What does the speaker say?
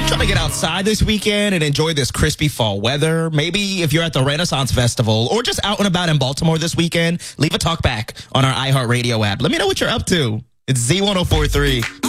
Trying to get outside this weekend and enjoy this crispy fall weather. Maybe if you're at the Renaissance Festival or just out and about in Baltimore this weekend, leave a talk back on our iHeartRadio app. Let me know what you're up to. It's Z1043.